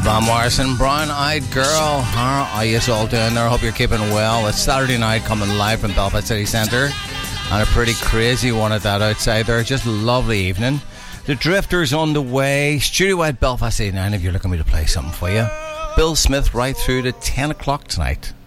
Van Morrison, Brown Eyed Girl. How are you all doing there? I hope you're keeping well. It's Saturday night, coming live from Belfast City Centre, and a pretty crazy one at that outside there. Just a lovely evening. The Drifters on the way. Studio at Belfast 89 if you're looking for me to play something for you. Bill Smith right through to 10 o'clock tonight.